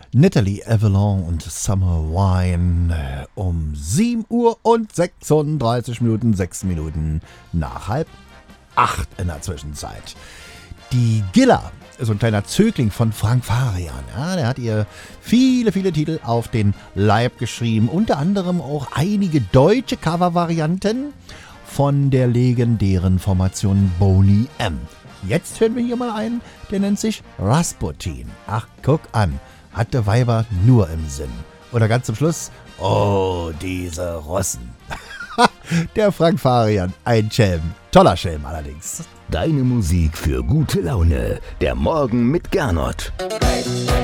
Natalie Avalon und Summer Wine um 7 Uhr und 36 Minuten, 6 Minuten nach 7:30 in der Zwischenzeit. Die Gilla ist so ein kleiner Zögling von Frank Farian. Ja, der hat ihr viele, viele Titel auf den Leib geschrieben. Unter anderem auch einige deutsche Covervarianten von der legendären Formation Boney M. Jetzt hören wir hier mal einen, der nennt sich Rasputin. Ach, guck an, hatte Weiber nur im Sinn. Oder ganz zum Schluss, oh, diese Russen. Der Frank Farian, ein Schelm, toller Schelm allerdings. Deine Musik für gute Laune. Der Morgen mit Gernot.